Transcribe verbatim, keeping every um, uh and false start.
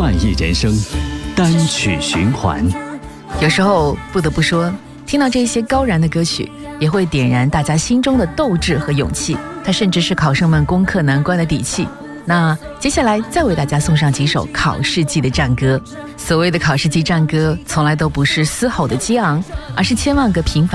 快意人生，单曲循环。 有时候不得不说，听到这些高燃的歌曲，也会点燃大家心中的斗志和勇气，它甚至是考生们攻克难关的底气。那接下来再为大家送上几首考试季的战歌。所谓的考试季战歌，从来都不是嘶吼的激昂，而是千万个平凡